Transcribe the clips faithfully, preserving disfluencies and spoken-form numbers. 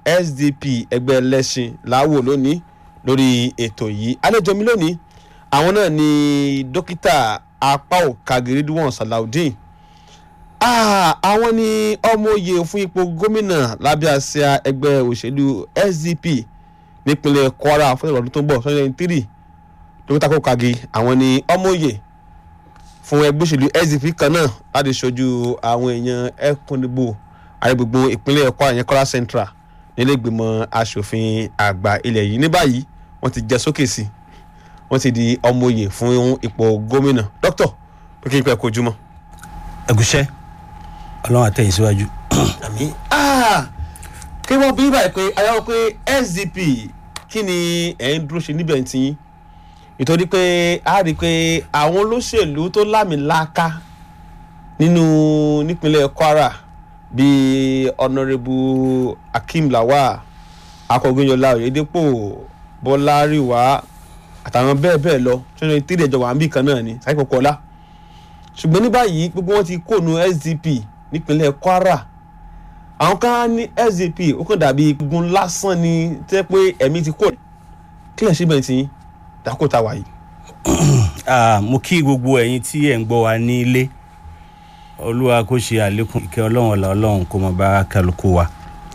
S D P ẹgbẹ́ ẹlẹ́sìn láwò lónìí lórí ètò yìí. Àlejò mi lónìí àwọn náà ni dókítà Apao Kagiridwan Salaudeen. Ah, àwọn ni ọmọ oyè fún ipò gómìnà lábẹ́ àsíá ẹgbẹ́ òṣèlú S D P nípínlẹ̀ Kwara fún ọdún tó ń bọ̀ twenty twenty-three. Dókítà Apao Kagi àwọn ni ọmọ oyè fún ẹgbẹ́ òṣèlú S D P kan náà láti ṣojú àwọn èèyàn ẹkùnìbò àrègbègbè ìpínlẹ̀ Kwara yẹn Kwara Central nílé ìgbìmọ̀ aṣòfin àgbà ilẹ̀ yìí. Ní báyìí wọ́n ti jẹ sókè sí wọ́n ti di ọmọ oyè fún ipò gómìnà. Dókítà pé kí n pẹ́ kojú mọ́. ẹ̀gúsẹ́ ọlọ́run àtẹ̀yìn síwájú. àmín. kí wọ́n bí báyìí pé ayáwó pé S D P kí ni ẹ̀ ń dúró ṣe níbẹ̀ tí yín nítorí pé a rí i pé àwọn olóṣèlú tó lámìláká nínú nípínlẹ̀ Kwara bíi Honourable Akeem Lawal, Akọ̀gbẹ́yọlá Oyèdépò, Bọ́lárìwá àtàwọn bẹ́ẹ̀ bẹ́ẹ̀ lọ twenty three ẹjọ́ wà ń bì kan náà ni Saheed Okola. Ṣùgbọ́n ní báyìí gbogbo wọn ti kóònù S D P nípínlẹ̀ Kwara. Àwọn kan ní S D P ó kàn dàbí igun lásán ni tẹ́ pé ẹ̀mí ti kó kílẹ̀ síbẹ̀ tí dákòtà wáyé. Mo kí gbogbo ẹ̀yin tí ẹ̀ ń gbọ́ wa ní ilé. Olúwa kó ṣe àlékún ìkẹ́ Ọlọ́run ọ̀la Ọlọ́run kó máa bá kálukú wa.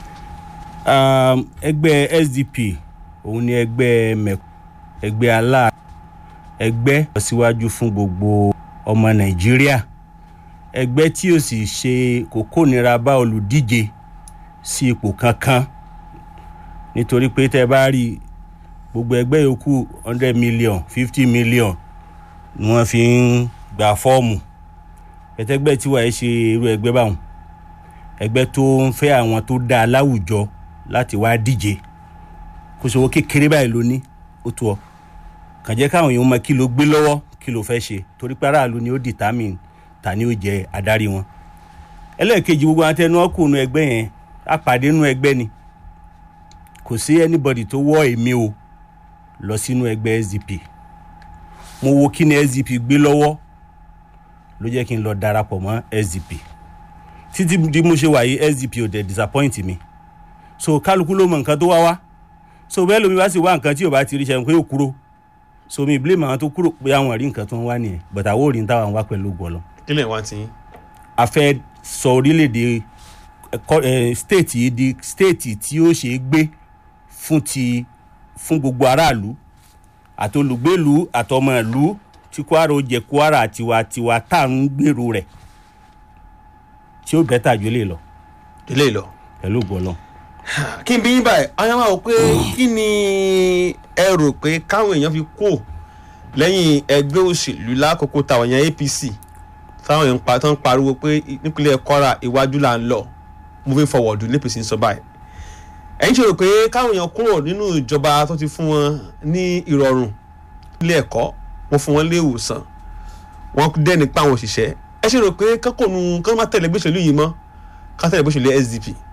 Ẹgbẹ́ S D P òun ni ẹgbẹ́ mẹ̀kú ẹgbẹ́ alá ẹgbẹ́ síwájú fún gbogbo ọmọ Nàìjíríà. Ẹgbẹ́ tí ó sì ṣe kókó nira bá olùdíje sí ipò kankan nítorí pé tẹ́ bá rí gbogbo ẹgbẹ́ yòókù hundred million fifty million ni wọ́n fi ń gba fọ́ọ̀mù. Ẹ̀tẹ́gbẹ́ tí wàá ṣe irú ẹgbẹ́ báwọn ẹgbẹ́ tó ń fẹ́ àwọn tó dáa láwùjọ láti wá díje kó ṣòwò kékeré báyìí lóní ó tó ọ kàn jẹ́ káwọn èèyàn mọ kí ló gbé lọ́wọ́ kí ló fẹ́ ṣe torí pé aráàlú ni ó determine ta ni ó jẹ adarí wọn. Ẹlẹ́ẹ̀kejì gbogbo àwọn tẹnu ọkùnrin ẹgbẹ́ yẹn àpàdé nínú ẹgbẹ́ ni kò sí anybody tó wọ́ èmi o lọ sínú ẹgbẹ́ S D P. Mo wo kí ni S D P gbé lọ́wọ́ ló jẹ́ kí n lọ darapọ̀ mọ́ S D P. Títí di mo ṣe wà yìí S D P ò dẹ̀ disappoint mi. So kálukú ló mọ nǹkan tó wá wá. So bẹ́ẹ̀ lómi bá sì wá nǹkan tí ò bá ti rí ṣe pé ó kúrò. So mi blame àwọn tó kúrò pé àwọn rí nǹkan tó ń wá nìyẹn but àwọn ò rí táwọn wá pẹ̀lú ògo Ọlọ́run. Kí lẹ̀ wá tí. A fẹ́ sọ orílẹ̀-èdè state yìí di state tí ó ṣe é gbé fún ti fún gbogbo aráàlú àti olùgbèlú àtọmọ ìlú tí Kwara ó jẹ Kwara tiwa tiwa tá à ń gbèrò rẹ̀ tí ó bẹ́tà ju eléyìí lọ. eléyìí lọ. pẹ̀lú ògo Ọlọ́run. Kí n bí yín báyìí àwọn máa wò pé kí ni ẹ rò pé káwọn èèyàn fi kó lẹ́yìn ẹgbẹ́ òṣèlú lákòókò táwọn èèyàn A P C táwọn èèyàn pa tán pariwo pé nípínlẹ̀ Kwara iwájú là ń lọ moving forward ní A P C ń sọ báyìí. Ẹ̀yin ṣe rò pé káwọn èèyàn kúrò nínú ìjọba tó ti fún wọn ní ìrọ̀rùn ilé ẹ̀kọ́ wọ́n fún wọn lé ìwòsàn wọ́n dẹ́ni pa àwọn òṣìṣẹ́ ẹ ṣe rò pé kákòónú kán má tẹ̀lé gbèsèlú yìí mọ́ ká tẹ̀lé gbèsèlú S D P.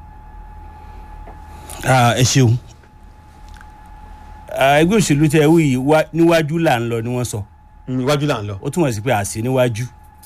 ẹ ṣeun ẹgbẹ́ òṣèlú tẹ wí níwájú là ń lọ ni wọ́n sọ. níwájú là ń lọ. ó túmọ̀ sí pé àṣẹ níwájú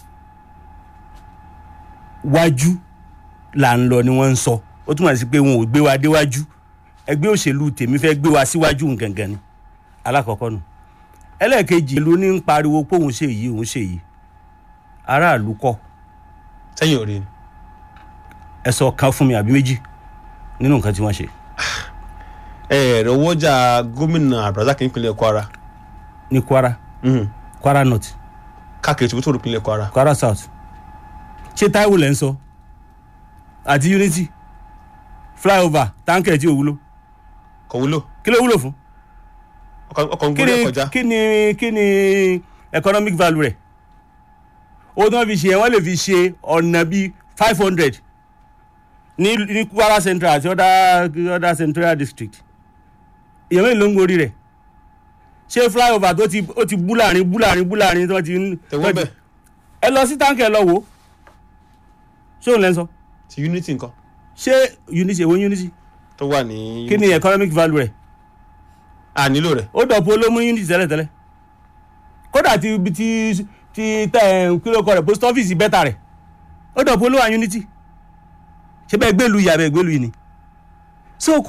wájú là ń lọ ni wọ́n ń sọ ó túmọ̀ sí pé wọn ò gbé wa déwájú ẹgbẹ́ òṣèlú tèmi fẹ́ gbé wa síwájú gangan ni alákọ̀ọ́kọ́ nù. Ẹlẹ́ẹ̀kejì ló ní ń pariwo pé òun ṣe yìí òun ṣe yìí aráàlú kọ́. sẹ́yìn ò rí ni. ẹ sọ kan fún mi àbí méjì nínú nǹkan tí wọ́n ṣe. ẹ ẹ̀rọ wọ́jà gómìnà Abdulrasaq nípínlẹ̀ Kwara. ní Kwara. Kwara North. káàkiri tó tó rò nípínlẹ̀ Kwara. Kwara South. ṣé Táíwò lẹ́ ń sọ àti Unity flyover táǹkẹ̀ tí ò wúlò. kò wúlò. kí ló wúlò fún. ọkọ̀ ń gbọ́dọ̀ kọjá. kí ni kí ni economic value rẹ̀ owó tí wọ́n fi ṣe yẹn wọ́n lè fi ṣe ọ̀nà bíi five hundred ní ní Kwara Central àti other other Central District èèyàn mẹ́rin ló ń gorí rẹ̀ ṣé flyover tó ti ó ti bú láàrin bú láàrin bú láàrin tó ti ń. tẹ̀wọ́ bẹ́ẹ̀. ẹ lọ sí táǹkì ẹ lọ wò ó ṣé òun lẹ́ ń sọ. ti Unity nǹkan. ṣé Unity èwo Unity. tó wà ní. kí ni economic value rẹ̀. a nílò rẹ̀. ó dọ̀pọ̀ olómú Unity tẹ́lẹ̀tẹ́lẹ̀ kódà ti ti ti tẹ̀ kílókọ rẹ̀ post office bẹ́tà rẹ̀ ó dọ̀pọ̀ olówó Unity ṣé bẹ́ẹ̀ gbẹ́lu yìí àbẹ̀ gbẹ́lu yìí ni. so